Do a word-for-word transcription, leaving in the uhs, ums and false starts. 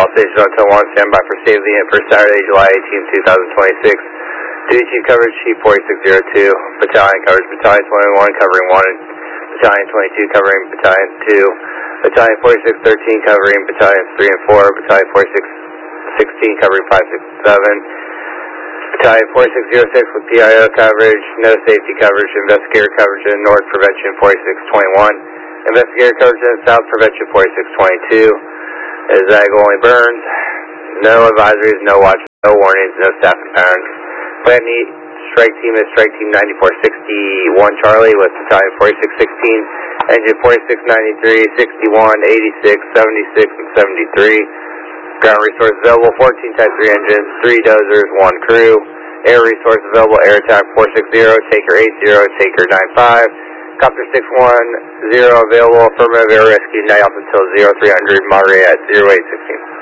All stations on ten one, stand by for state of the unit for Saturday, July eighteenth, two thousand twenty-six. Duty chief coverage, Chief forty-six oh two. Battalion coverage, Battalion twenty-one covering one. Battalion twenty-two covering Battalion two. Battalion forty-six thirteen covering Battalions three and four. Battalion forty-six sixteen covering five, six, and seven. Battalion forty-six oh six with P I O coverage, no safety coverage, investigator coverage in North Prevention forty-six twenty-one. Investigator coverage in South Prevention forty-six twenty-two. Zag only burns. No advisories, no watches, no warnings, no staffing patterns. Plan E strike team is strike team ninety-four sixty-one Charlie with Battalion forty-six sixteen, engine forty-six ninety-three, sixty-one, eighty-six, seventy-six, and seventy-three. Ground resource available, fourteen Type three engines, three dozers, one crew. Air resource available, air attack four sixty, Taker eight zero, Taker nine five. Copter six one zero available, affirmative air rescue night off until zero three hundred, Monterey at zero eight sixteen.